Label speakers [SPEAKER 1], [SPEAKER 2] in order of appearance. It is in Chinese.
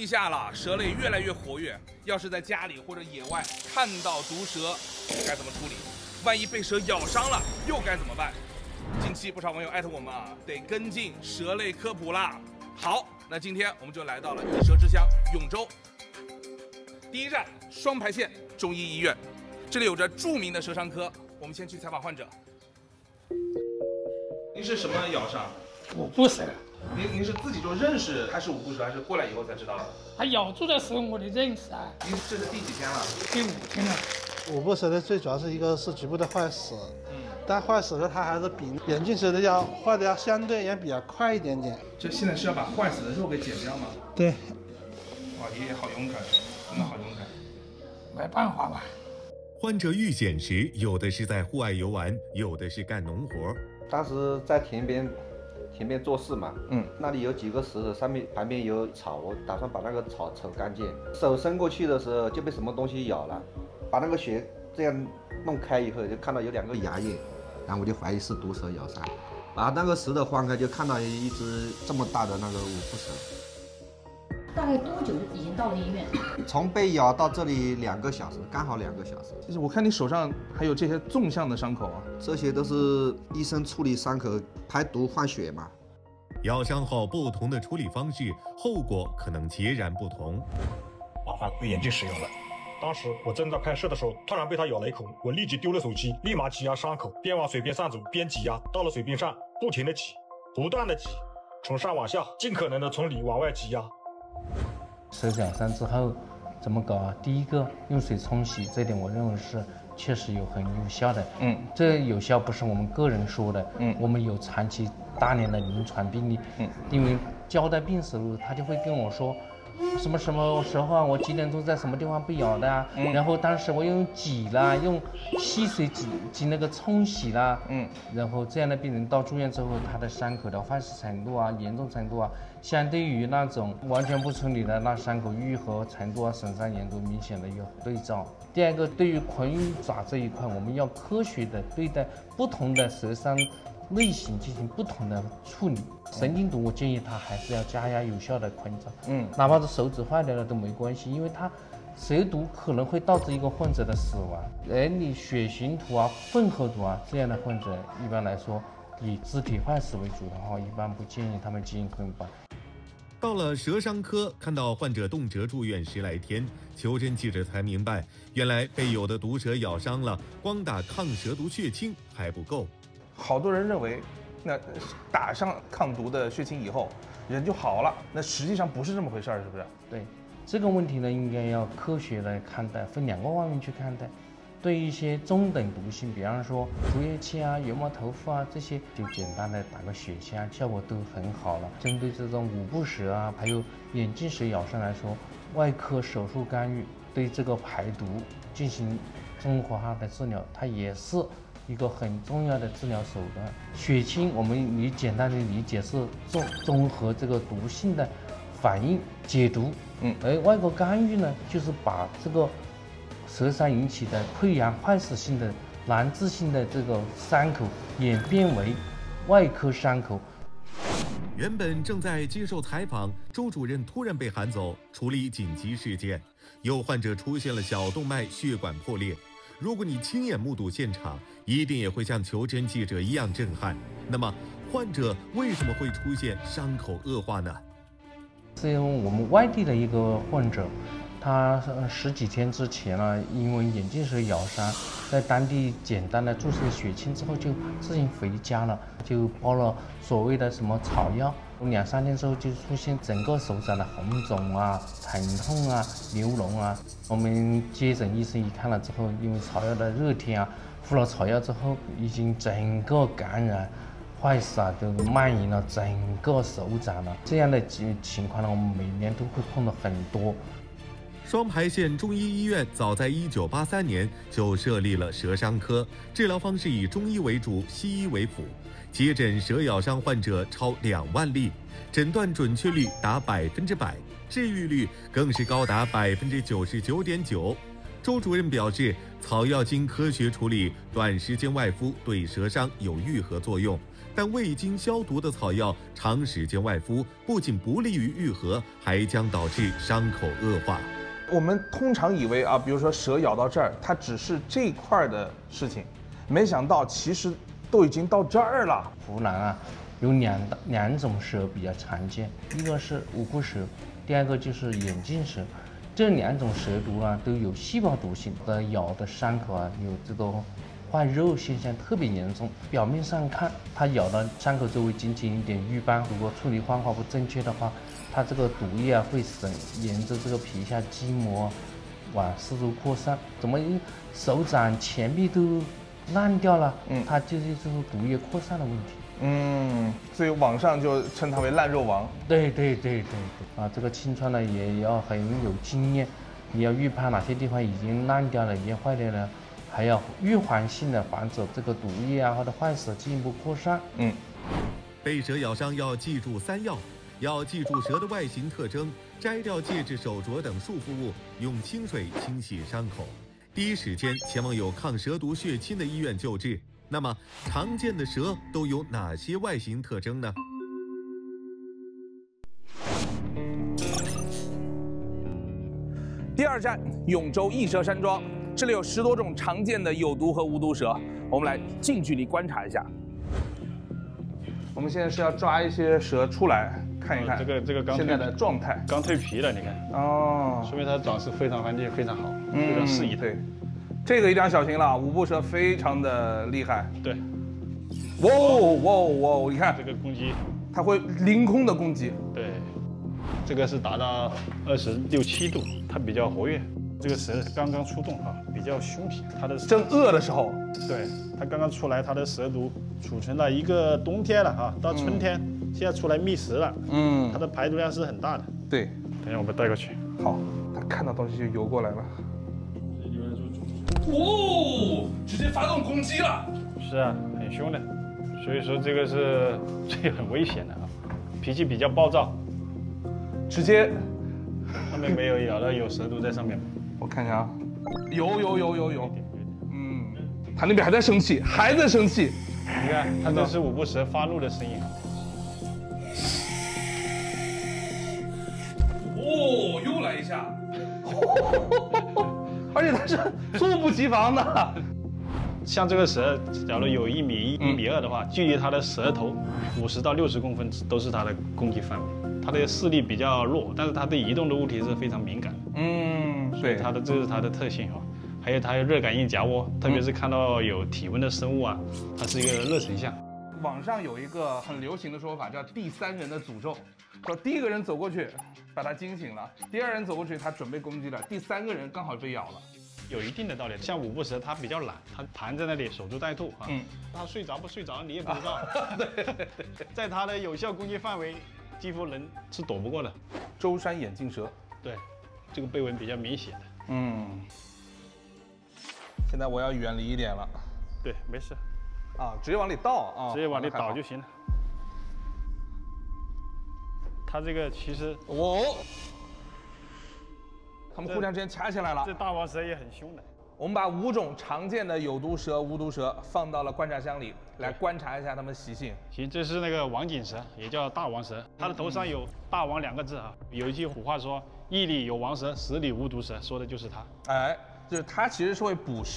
[SPEAKER 1] 季夏了，蛇类越来越活跃，要是在家里或者野外看到毒蛇，该怎么处理？万一被蛇咬伤了，又该怎么办？近期不少网友艾特我们啊，得跟进蛇类科普啦。好，那今天我们就来到了异蛇之乡永州。第一站双牌县中医医院，这里有着著名的蛇伤科。我们先去采访患者。您是什么咬伤？
[SPEAKER 2] 五步蛇。
[SPEAKER 1] 您是自己就认识它是五步蛇，还是过来以后才知道的？
[SPEAKER 2] 它咬住的时候我就认识啊。
[SPEAKER 1] 您这是第几天了？
[SPEAKER 2] 第5天了。
[SPEAKER 3] 五步蛇的最主要是一个是局部的坏死，但坏死的它还是比眼镜蛇的要坏的要相对也比较快一点点。
[SPEAKER 1] 这现在是要把坏死的肉给剪掉吗？
[SPEAKER 3] 对。
[SPEAKER 1] 哇，爷爷好勇敢，真的好勇敢。
[SPEAKER 2] 没办法嘛。
[SPEAKER 4] 患者遇险时，有的是在户外游玩，有的是干农活。
[SPEAKER 5] 当时在田边做事嘛，那里有几个石头，旁边有草，我打算把那个草扯干净。手伸过去的时候就被什么东西咬了，把那个血这样弄开以后，就看到有2个牙印，然后我就怀疑是毒蛇咬伤。把那个石头放开，就看到一只这么大的那个五步蛇。
[SPEAKER 6] 大概多久已经到了医院？
[SPEAKER 5] 从被咬到这里2个小时，刚好2个小时。
[SPEAKER 1] 就是我看你手上还有这些纵向的伤口啊，
[SPEAKER 5] 这些都是医生处理伤口、排毒换血嘛。
[SPEAKER 4] 咬伤后不同的处理方式，后果可能截然不同。
[SPEAKER 7] 麻烦被眼镜蛇咬了。当时我正在拍摄的时候，突然被它咬了一口，我立即丢了手机，立马挤压伤口，边往水边上走边挤压，到了水边上，不停的挤，不断的挤，从上往下，尽可能的从里往外挤压。
[SPEAKER 8] 蛇咬伤之后怎么搞啊？第一个用水冲洗，这点我认为是确实很有效的。这有效不是我们个人说的，我们有长期大量的临床病例。因为交代病时候，他就会跟我说，什么时候啊，我几点钟在什么地方被咬的啊？然后当时我用挤啦，用细水挤那个冲洗啦，然后这样的病人到住院之后，他的伤口的坏死程度啊、严重程度啊，相对于那种完全不处理的那伤口愈合程度啊、损伤严重明显的有对照。第二个，对于昆爪这一块，我们要科学的对待不同的蛇伤类型进行不同的处理。神经毒我建议他还是要加压有效的昆爪，哪怕是手指坏掉了都没关系，因为它蛇毒可能会导致一个患者的死亡。而你血型毒啊、混合毒啊这样的患者，一般来说以肢体坏死为主的话，一般不建议他们进行昆爪。
[SPEAKER 4] 到了蛇伤科，看到患者动辄住院10来天，求诊记者才明白，原来被有的毒蛇咬伤了，光打抗蛇毒血清还不够。
[SPEAKER 1] 好多人认为，那打上抗毒的血清以后，人就好了。那实际上不是这么回事儿，是不是？
[SPEAKER 8] 对，这个问题呢，应该要科学的看待，分2个方面去看待。对于一些中等毒性，比方说竹叶青啊、油毛头腹啊这些，就简单的打个血清，效果都很好了。针对这种五步蛇啊，还有眼镜蛇咬伤来说，外科手术干预对这个排毒进行综合化的治疗，它也是一个很重要的治疗手段。血清我们简单的理解是综合这个毒性的反应解毒，而外科干预呢，就是把这个蛇伤引起的溃疡坏死性的难治性的这个伤口演变为外科伤口。
[SPEAKER 4] 原本正在接受采访，周主任突然被喊走处理紧急事件，有患者出现了小动脉血管破裂。如果你亲眼目睹现场，一定也会像求诊记者一样震撼。那么患者为什么会出现伤口恶化呢？
[SPEAKER 8] 是因为我们外地的一个患者，他10几天之前呢，因为眼镜蛇咬伤，在当地简单的注射血清之后，就自行回家了，就包了所谓的什么草药。2、3天之后就出现整个手掌的红肿啊、疼痛啊、流脓啊。我们接诊医生一看了之后，因为草药的热天啊，敷了草药之后，已经整个感染坏死啊，都蔓延了整个手掌了。这样的情况呢，我们每年都会碰到很多。
[SPEAKER 4] 双牌县中医医院早在1983年就设立了蛇伤科，治疗方式以中医为主，西医为辅，接诊蛇咬伤患者超2万例，诊断准确率达100%，治愈率更是高达99.9%。周主任表示，草药经科学处理，短时间外敷对蛇伤有愈合作用， 但未经消毒的草药长时间外敷，不仅不利于愈合，还将导致伤口恶化。
[SPEAKER 1] 我们通常以为啊，比如说蛇咬到这儿，它只是这块的事情，没想到其实都已经到这儿了。
[SPEAKER 8] 湖南啊，有两种蛇比较常见，一个是五步蛇，第二个就是眼镜蛇。这两种蛇毒啊都有细胞毒性，咬的伤口啊有这个坏肉现象特别严重。表面上看，它咬到伤口周围仅仅一点瘀斑，如果处理方法不正确的话，它这个毒液啊会沿着这个皮下筋膜往四周扩散。怎么手掌前臂都烂掉了？它就是毒液扩散的问题。
[SPEAKER 1] 所以网上就称它为烂肉王。
[SPEAKER 8] 对啊，这个清创呢也要很有经验，你要预判哪些地方已经烂掉了、已经坏掉了，还要预防性的防止这个毒液啊或者坏死进一步扩散。
[SPEAKER 4] 被蛇咬伤要记住3要：要记住蛇的外形特征，摘掉戒指、手镯等束缚物，用清水清洗伤口，第一时间前往有抗蛇毒血清的医院救治。那么，常见的蛇都有哪些外形特征呢？
[SPEAKER 1] 第2站，永州益蛇山庄，这里有10多种常见的有毒和无毒蛇，我们来近距离观察一下。我们现在是要抓一些蛇出来看一看，
[SPEAKER 9] 这个刚
[SPEAKER 1] 现在的状态，
[SPEAKER 9] 刚蜕皮了，你看哦，说明它长势非常环境非常好，非常适宜。
[SPEAKER 1] 对，这个一定要小心了，五步蛇非常的厉害。
[SPEAKER 9] 对，
[SPEAKER 1] 哇，你看
[SPEAKER 9] 这个攻击，
[SPEAKER 1] 它会凌空的攻击。
[SPEAKER 9] 对，这个是达到26、7度，它比较活跃。这个蛇刚刚出洞啊，比较凶险，它的
[SPEAKER 1] 正饿的时候，
[SPEAKER 9] 对，它刚刚出来，它的蛇毒储存了一个冬天了啊，到春天现在出来觅食了，它的排毒量是很大的。
[SPEAKER 1] 对，
[SPEAKER 9] 等一下我们带过去。
[SPEAKER 1] 好，它看到东西就游过来了。直接发动攻击了。
[SPEAKER 9] 是啊，很凶的，所以说这个是很危险的啊，脾气比较暴躁，
[SPEAKER 1] 直接。
[SPEAKER 9] 上面没有咬到有蛇毒在上面吗？
[SPEAKER 1] 我看看啊，有，它那边还在生气，
[SPEAKER 9] 你看，它这是五步蛇发怒的声音。
[SPEAKER 1] 又来一下，而且它是猝不及防的。
[SPEAKER 9] 像这个蛇，假如有1米1、1米2的话，距离它的舌头50到60公分都是它的攻击范围。它的视力比较弱，但是它对移动的物体是非常敏感的。对，这是它的特性啊。还有它有热感应夹窝，特别是看到有体温的生物啊，它是一个热成像。
[SPEAKER 1] 网上有一个很流行的说法，叫第3人的诅咒，说第1个人走过去把它惊醒了，第2人走过去他准备攻击了，第3个人刚好被咬了。
[SPEAKER 9] 有一定的道理，像五步蛇它比较懒，它盘在那里守株待兔啊。它睡着不睡着你也不知道。对，在它的有效攻击范围，几乎人是躲不过的。
[SPEAKER 1] 舟山眼镜蛇，
[SPEAKER 9] 对，这个背纹比较明显的。
[SPEAKER 1] 现在我要远离一点了。
[SPEAKER 9] 对，没事。
[SPEAKER 1] 直接往里倒啊，
[SPEAKER 9] 直接往里倒就行了。它这个其实
[SPEAKER 1] 他们互相之间掐起来了。
[SPEAKER 9] 这大王蛇也很凶的。
[SPEAKER 1] 我们把5种常见的有毒蛇、无毒蛇放到了观察箱里，来观察一下它们习性。
[SPEAKER 9] 行，这是那个王锦蛇，也叫大王蛇，它的头上有“大王”2个字啊。有一句古话说：“1里有王蛇，10里无毒蛇”，说的就是它。
[SPEAKER 1] 就是它其实是会捕食。